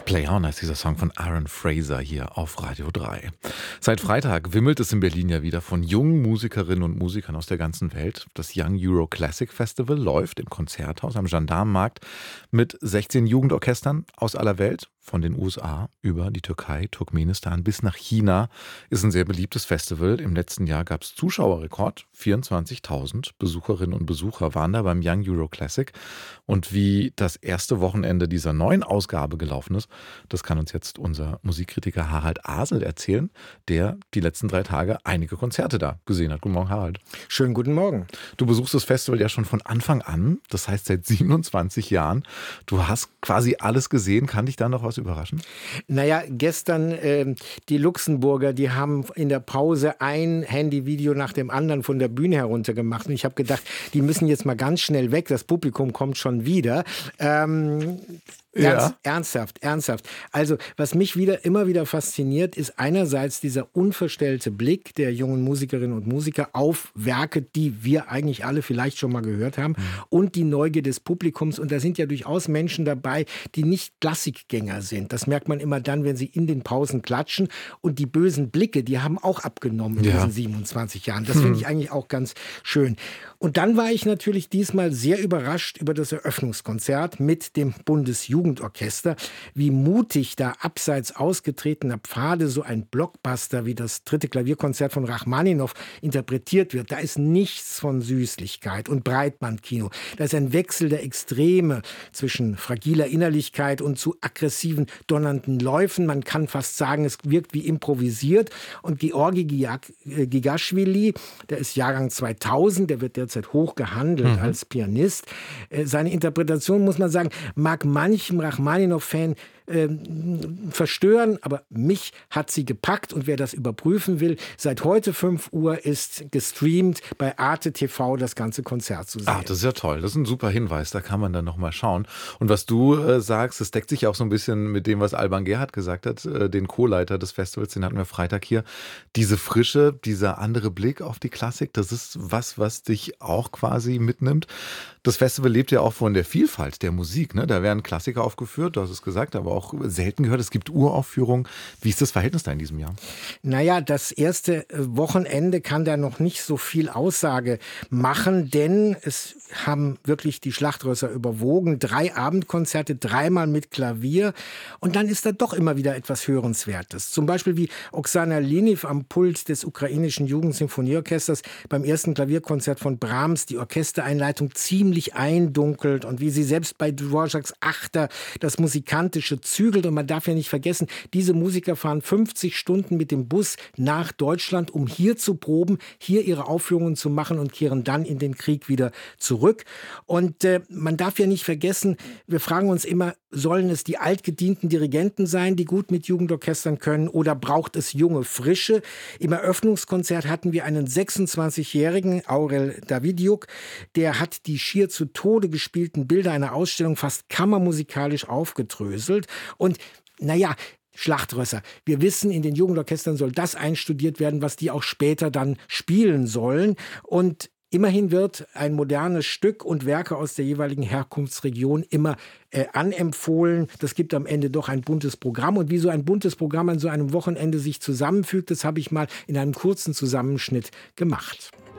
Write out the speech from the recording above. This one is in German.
Play On heißt dieser Song von Aaron Fraser hier auf Radio 3. Seit Freitag wimmelt es in Berlin ja wieder von jungen Musikerinnen und Musikern aus der ganzen Welt. Das Young Euro Classic Festival läuft im Konzerthaus am Gendarmenmarkt mit 16 Jugendorchestern aus aller Welt. Von den USA über die Türkei, Turkmenistan bis nach China ist ein sehr beliebtes Festival. Im letzten Jahr gab es Zuschauerrekord. 24.000 Besucherinnen und Besucher waren da beim Young Euro Classic. Und wie das erste Wochenende dieser neuen Ausgabe gelaufen ist, das kann uns jetzt unser Musikkritiker Harald Asel erzählen, der die letzten 3 Tage einige Konzerte da gesehen hat. Guten Morgen, Harald. Schönen guten Morgen. Du besuchst das Festival ja schon von Anfang an, das heißt seit 27 Jahren. Du hast quasi alles gesehen. Kann dich da noch was überraschen? Naja, gestern die Luxemburger, die haben in der Pause ein Handyvideo nach dem anderen von der Bühne heruntergemacht. Und ich habe gedacht, die müssen jetzt mal ganz schnell weg. Das Publikum kommt schon wieder. Ernsthaft. Also, was mich immer wieder fasziniert, ist einerseits dieser unverstellte Blick der jungen Musikerinnen und Musiker auf Werke, die wir eigentlich alle vielleicht schon mal gehört haben, und die Neugier des Publikums. Und da sind ja durchaus Menschen dabei, die nicht Klassikgänger sind. Das merkt man immer dann, wenn sie in den Pausen klatschen. Und die bösen Blicke, die haben auch abgenommen in diesen 27 Jahren. Das finde ich eigentlich auch ganz schön. Und dann war ich natürlich diesmal sehr überrascht über das Eröffnungskonzert mit dem Bundesjugendorchester, wie mutig da abseits ausgetretener Pfade so ein Blockbuster wie das 3. Klavierkonzert von Rachmaninow interpretiert wird. Da ist nichts von Süßlichkeit und Breitbandkino. Da ist ein Wechsel der Extreme zwischen fragiler Innerlichkeit und zu aggressiven, donnernden Läufen. Man kann fast sagen, es wirkt wie improvisiert. Und Georgi Gigaschwili, der ist Jahrgang 2000, der wird derzeit hoch gehandelt als Pianist. Seine Interpretation, muss man sagen, mag manchem Rachmaninow-Fan verstören, aber mich hat sie gepackt, und wer das überprüfen will, seit heute 5 Uhr ist gestreamt bei Arte TV das ganze Konzert zu sehen. Ah, das ist ja toll. Das ist ein super Hinweis. Da kann man dann noch mal schauen. Und was du sagst, das deckt sich auch so ein bisschen mit dem, was Alban Gerhardt gesagt hat, den Co-Leiter des Festivals, den hatten wir Freitag hier. Diese Frische, dieser andere Blick auf die Klassik, das ist was dich auch quasi mitnimmt. Das Festival lebt ja auch von der Vielfalt der Musik, ne? Da werden Klassiker aufgeführt, du hast es gesagt, aber auch selten gehört. Es gibt Uraufführungen. Wie ist das Verhältnis da in diesem Jahr? Naja, das erste Wochenende kann da noch nicht so viel Aussage machen, denn es haben wirklich die Schlachtrösser überwogen. 3 Abendkonzerte, 3-mal mit Klavier. Und dann ist da doch immer wieder etwas Hörenswertes. Zum Beispiel wie Oksana Liniv am Pult des ukrainischen Jugendsinfonieorchesters beim ersten Klavierkonzert von Brahms die Orchestereinleitung ziemlich eindunkelt und wie sie selbst bei Dvořáks Achter das Musikantische zügelt. Und man darf ja nicht vergessen, diese Musiker fahren 50 Stunden mit dem Bus nach Deutschland, um hier zu proben, hier ihre Aufführungen zu machen, und kehren dann in den Krieg wieder zurück. Und man darf ja nicht vergessen, wir fragen uns immer, sollen es die altgedienten Dirigenten sein, die gut mit Jugendorchestern können, oder braucht es junge Frische? Im Eröffnungskonzert hatten wir einen 26-jährigen, Aurel Davidiuk, der hat die schier zu Tode gespielten Bilder einer Ausstellung fast kammermusikalisch aufgedröselt. Und naja, Schlachtrösser. Wir wissen, in den Jugendorchestern soll das einstudiert werden, was die auch später dann spielen sollen. Und immerhin wird ein modernes Stück und Werke aus der jeweiligen Herkunftsregion immer anempfohlen. Das gibt am Ende doch ein buntes Programm. Und wie so ein buntes Programm an so einem Wochenende sich zusammenfügt, das habe ich mal in einem kurzen Zusammenschnitt gemacht.